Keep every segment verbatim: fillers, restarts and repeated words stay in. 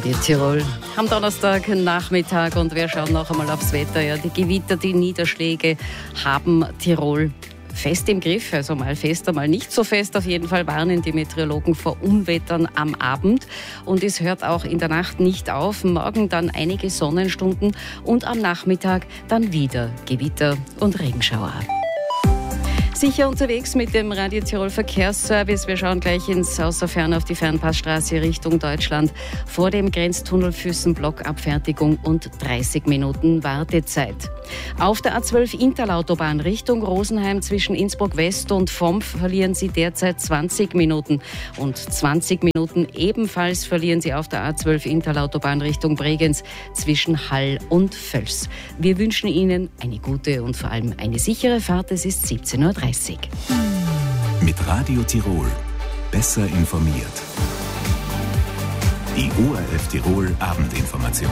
Radio Tirol am Donnerstag Nachmittag und wir schauen noch einmal aufs Wetter. Ja, die Gewitter, die Niederschläge haben Tirol fest im Griff, also mal fester, mal nicht so fest. Auf jeden Fall warnen die Meteorologen vor Unwettern am Abend und es hört auch in der Nacht nicht auf. Morgen dann einige Sonnenstunden und am Nachmittag dann wieder Gewitter und Regenschauer. Sicher unterwegs mit dem Radio Tirol Verkehrsservice. Wir schauen gleich ins Außerfern auf die Fernpassstraße Richtung Deutschland. Vor dem Grenztunnel Füssen Blockabfertigung und dreißig Minuten Wartezeit. Auf der A zwölf Interlautobahn Richtung Rosenheim zwischen Innsbruck West und Fompf verlieren Sie derzeit zwanzig Minuten. Und zwanzig Minuten ebenfalls verlieren Sie auf der A zwölf Interlautobahn Richtung Bregenz zwischen Hall und Völs. Wir wünschen Ihnen eine gute und vor allem eine sichere Fahrt. Es ist siebzehn Uhr dreißig. Mit Radio Tirol besser informiert. Die O R F Tirol Abendinformation.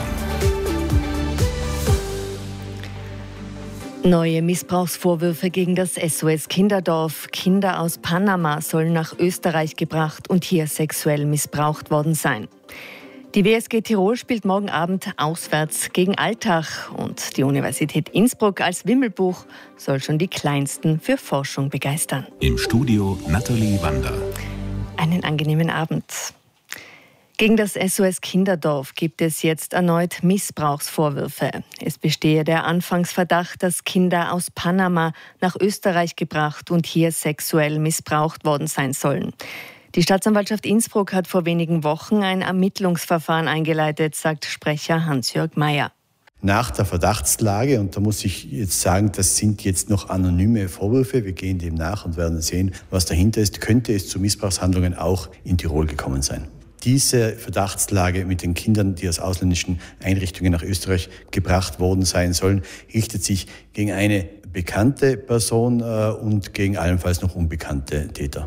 Neue Missbrauchsvorwürfe gegen das S O S Kinderdorf. Kinder aus Panama sollen nach Österreich gebracht und hier sexuell missbraucht worden sein. Die W S G Tirol spielt morgen Abend auswärts gegen Altach und die Universität Innsbruck als Wimmelbuch soll schon die Kleinsten für Forschung begeistern. Im Studio Nathalie Wander. Einen angenehmen Abend. Gegen das S O S Kinderdorf gibt es jetzt erneut Missbrauchsvorwürfe. Es bestehe der Anfangsverdacht, dass Kinder aus Panama nach Österreich gebracht und hier sexuell missbraucht worden sein sollen. Die Staatsanwaltschaft Innsbruck hat vor wenigen Wochen ein Ermittlungsverfahren eingeleitet, sagt Sprecher Hans-Jörg Meyer. Nach der Verdachtslage, und da muss ich jetzt sagen, das sind jetzt noch anonyme Vorwürfe, wir gehen dem nach und werden sehen, was dahinter ist, könnte es zu Missbrauchshandlungen auch in Tirol gekommen sein. Diese Verdachtslage mit den Kindern, die aus ausländischen Einrichtungen nach Österreich gebracht worden sein sollen, richtet sich gegen eine bekannte Person äh, und gegen allenfalls noch unbekannte Täter.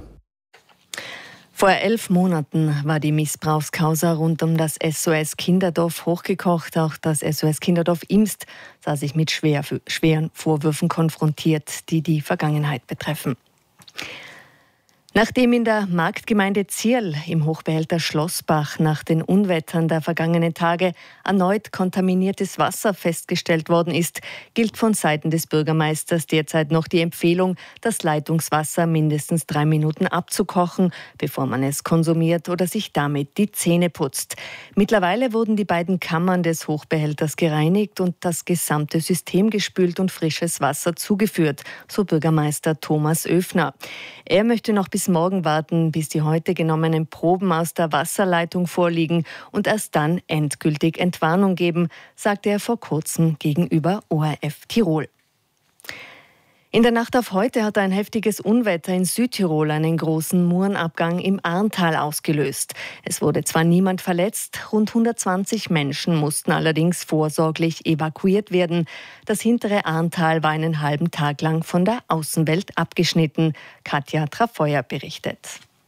Vor elf Monaten war die Missbrauchskausa rund um das S O S Kinderdorf hochgekocht. Auch das S O S Kinderdorf Imst sah sich mit schwer, schweren Vorwürfen konfrontiert, die die Vergangenheit betreffen. Nachdem in der Marktgemeinde Zierl im Hochbehälter Schlossbach nach den Unwettern der vergangenen Tage erneut kontaminiertes Wasser festgestellt worden ist, gilt von Seiten des Bürgermeisters derzeit noch die Empfehlung, das Leitungswasser mindestens drei Minuten abzukochen, bevor man es konsumiert oder sich damit die Zähne putzt. Mittlerweile wurden die beiden Kammern des Hochbehälters gereinigt und das gesamte System gespült und frisches Wasser zugeführt, so Bürgermeister Thomas Oefner. Er möchte noch bis morgen warten, bis die heute genommenen Proben aus der Wasserleitung vorliegen und erst dann endgültig Entwarnung geben, sagte er vor kurzem gegenüber O R F Tirol. In der Nacht auf heute hat ein heftiges Unwetter in Südtirol einen großen Murenabgang im Arntal ausgelöst. Es wurde zwar niemand verletzt, rund hundertzwanzig Menschen mussten allerdings vorsorglich evakuiert werden. Das hintere Arntal war einen halben Tag lang von der Außenwelt abgeschnitten. Katja Trafeuer berichtet.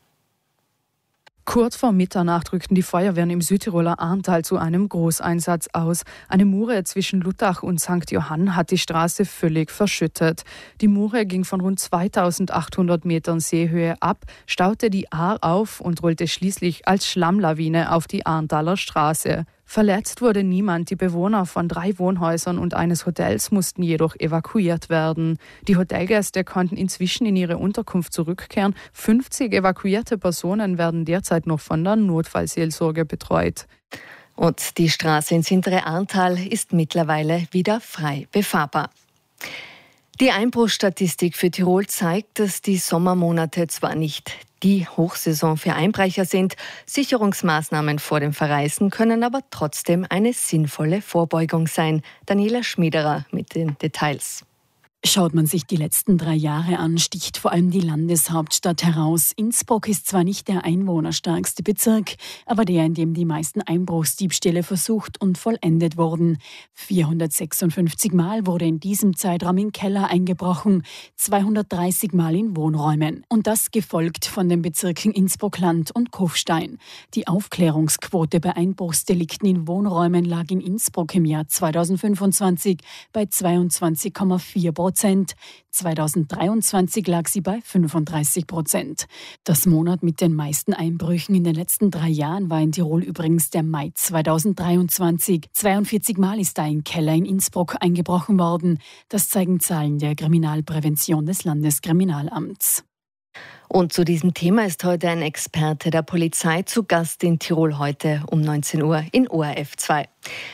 Kurz vor Mitternacht rückten die Feuerwehren im Südtiroler Arntal zu einem Großeinsatz aus. Eine Mure zwischen Luttach und Sankt Johann hat die Straße völlig verschüttet. Die Mure ging von rund zweitausendachthundert Metern Seehöhe ab, staute die Ahr auf und rollte schließlich als Schlammlawine auf die Arntaler Straße. Verletzt wurde niemand. Die Bewohner von drei Wohnhäusern und eines Hotels mussten jedoch evakuiert werden. Die Hotelgäste konnten inzwischen in ihre Unterkunft zurückkehren. fünfzig evakuierte Personen werden derzeit noch von der Notfallseelsorge betreut. Und die Straße ins hintere Arntal ist mittlerweile wieder frei befahrbar. Die Einbruchsstatistik für Tirol zeigt, dass die Sommermonate zwar nicht die Hochsaison für Einbrecher sind, Sicherungsmaßnahmen vor dem Verreisen können aber trotzdem eine sinnvolle Vorbeugung sein. Daniela Schmiederer mit den Details. Schaut man sich die letzten drei Jahre an, sticht vor allem die Landeshauptstadt heraus. Innsbruck ist zwar nicht der einwohnerstärkste Bezirk, aber der, in dem die meisten Einbruchsdiebstähle versucht und vollendet wurden. vierhundertsechsundfünfzig Mal wurde in diesem Zeitraum in Keller eingebrochen, zweihundertdreißig Mal in Wohnräumen. Und das gefolgt von den Bezirken Innsbruck-Land und Kufstein. Die Aufklärungsquote bei Einbruchsdelikten in Wohnräumen lag in Innsbruck im Jahr zweitausendfünfundzwanzig bei zweiundzwanzig Komma vier Prozent. Prozent. zweitausenddreiundzwanzig lag sie bei fünfunddreißig Prozent. Das Monat mit den meisten Einbrüchen in den letzten drei Jahren war in Tirol übrigens der Mai zweitausenddreiundzwanzig. zweiundvierzig Mal ist da ein Keller in Innsbruck eingebrochen worden. Das zeigen Zahlen der Kriminalprävention des Landeskriminalamts. Und zu diesem Thema ist heute ein Experte der Polizei zu Gast in Tirol heute um neunzehn Uhr in O R F zwei.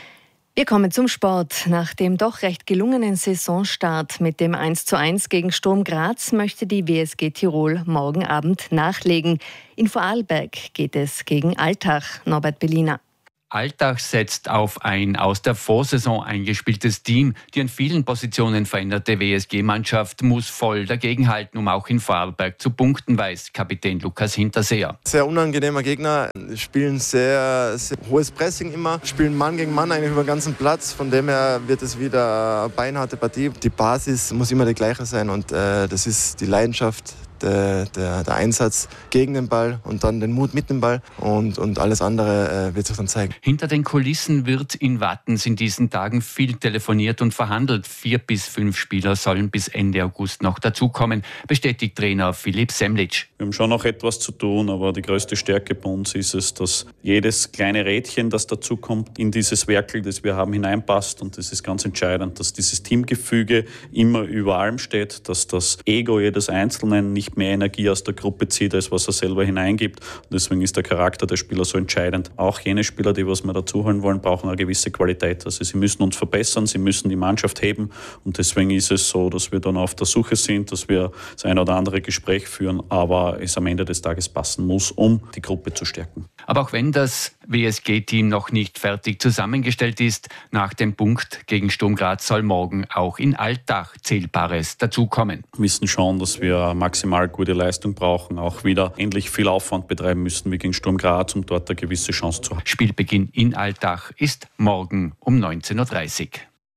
Wir kommen zum Sport. Nach dem doch recht gelungenen Saisonstart mit dem eins zu eins gegen Sturm Graz möchte die W S G Tirol morgen Abend nachlegen. In Vorarlberg geht es gegen Altach. Norbert Bellina. Altach setzt auf ein aus der Vorsaison eingespieltes Team. Die an vielen Positionen veränderte W S G-Mannschaft muss voll dagegenhalten, um auch in Vorarlberg zu punkten, weiß Kapitän Lukas Hinterseher. Sehr unangenehmer Gegner, spielen sehr, sehr hohes Pressing immer, spielen Mann gegen Mann eigentlich über den ganzen Platz. Von dem her wird es wieder eine beinharte Partie. Die Basis muss immer die gleiche sein und äh, das ist die Leidenschaft. Der, der, der Einsatz gegen den Ball und dann den Mut mit dem Ball und, und alles andere äh, wird sich dann zeigen. Hinter den Kulissen wird in Wattens in diesen Tagen viel telefoniert und verhandelt. Vier bis fünf Spieler sollen bis Ende August noch dazukommen, bestätigt Trainer Philipp Semlitsch. Wir haben schon noch etwas zu tun, aber die größte Stärke bei uns ist es, dass jedes kleine Rädchen, das dazukommt, in dieses Werkel, das wir haben, hineinpasst. Und das ist ganz entscheidend, dass dieses Teamgefüge immer über allem steht, dass das Ego jedes Einzelnen nicht mehr Energie aus der Gruppe zieht, als was er selber hineingibt. Und deswegen ist der Charakter der Spieler so entscheidend. Auch jene Spieler, die was wir dazu holen wollen, brauchen eine gewisse Qualität. Also sie müssen uns verbessern, sie müssen die Mannschaft heben. Und deswegen ist es so, dass wir dann auf der Suche sind, dass wir das ein oder andere Gespräch führen, aber es am Ende des Tages passen muss, um die Gruppe zu stärken. Aber auch wenn das W S G-Team noch nicht fertig zusammengestellt ist, nach dem Punkt gegen Sturm Graz soll morgen auch in Altach Zählbares dazukommen. Wir wissen schon, dass wir maximal gute Leistung brauchen, auch wieder endlich viel Aufwand betreiben müssen wie gegen Sturm Graz, um dort eine gewisse Chance zu haben. Spielbeginn in Altach ist morgen um neunzehn Uhr dreißig.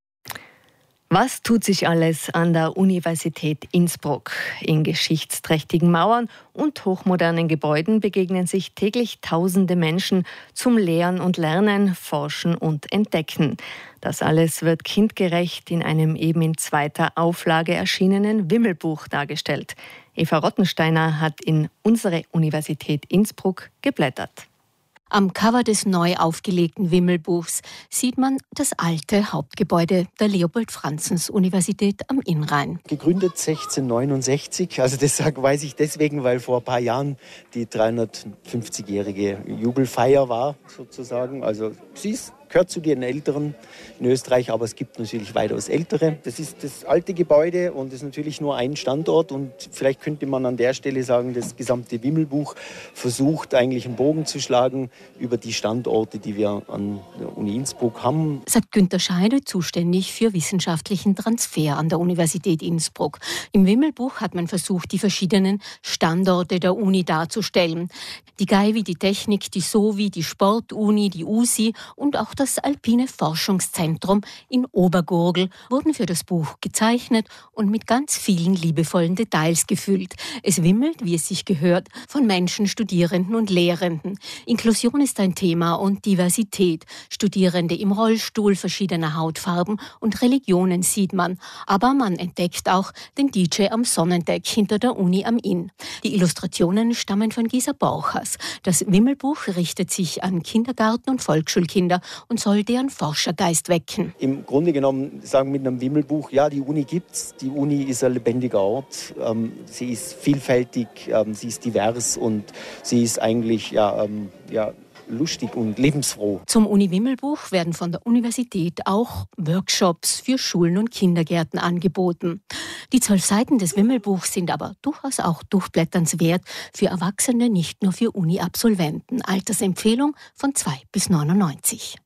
Was tut sich alles an der Universität Innsbruck? In geschichtsträchtigen Mauern und hochmodernen Gebäuden begegnen sich täglich tausende Menschen zum Lehren und Lernen, Forschen und Entdecken. Das alles wird kindgerecht in einem eben in zweiter Auflage erschienenen Wimmelbuch dargestellt. Eva Rottensteiner hat in unsere Universität Innsbruck geblättert. Am Cover des neu aufgelegten Wimmelbuchs sieht man das alte Hauptgebäude der Leopold-Franzens-Universität am Inn-Rhein. Gegründet sechzehnhundertneunundsechzig, also das weiß ich deswegen, weil vor ein paar Jahren die dreihundertfünfzigjährige Jubelfeier war, sozusagen. Also sie ist gehört zu den Älteren in Österreich, aber es gibt natürlich weitaus ältere. Das ist das alte Gebäude und ist natürlich nur ein Standort und vielleicht könnte man an der Stelle sagen, das gesamte Wimmelbuch versucht eigentlich einen Bogen zu schlagen über die Standorte, die wir an der Uni Innsbruck haben. Sagt Günter Scheide, zuständig für wissenschaftlichen Transfer an der Universität Innsbruck. Im Wimmelbuch hat man versucht, die verschiedenen Standorte der Uni darzustellen. Die G A I W I, die Technik, die S O W I, die Sportuni, die U S I und auch das Alpine Forschungszentrum in Obergurgl wurden für das Buch gezeichnet und mit ganz vielen liebevollen Details gefüllt. Es wimmelt, wie es sich gehört, von Menschen, Studierenden und Lehrenden. Inklusion ist ein Thema und Diversität. Studierende im Rollstuhl, verschiedener Hautfarben und Religionen sieht man. Aber man entdeckt auch den D J am Sonnendeck hinter der Uni am Inn. Die Illustrationen stammen von Gisa Borchers. Das Wimmelbuch richtet sich an Kindergarten- und Volksschulkinder und soll deren Forschergeist wecken. Im Grunde genommen sagen mit einem Wimmelbuch, ja, die Uni gibt's. Die Uni ist ein lebendiger Ort. Ähm, sie ist vielfältig, ähm, sie ist divers und sie ist eigentlich ja, ähm, ja, lustig und lebensfroh. Zum Uni-Wimmelbuch werden von der Universität auch Workshops für Schulen und Kindergärten angeboten. Die zwölf Seiten des Wimmelbuchs sind aber durchaus auch durchblätternswert für Erwachsene, nicht nur für Uni-Absolventen. Altersempfehlung von zwei bis neunundneunzig.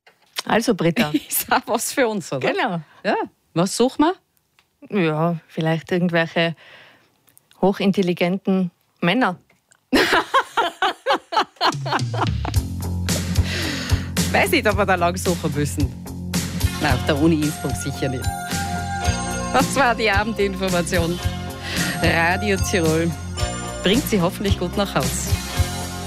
Also Britta. Ist auch was für uns, oder? Genau. Ja. Was suchen wir? Ja, vielleicht irgendwelche hochintelligenten Männer. Weiß nicht, ob wir da lang suchen müssen. Nein, auf der Uni Innsbruck sicher nicht. Das war die Abendinformation. Radio Tirol bringt Sie hoffentlich gut nach Haus.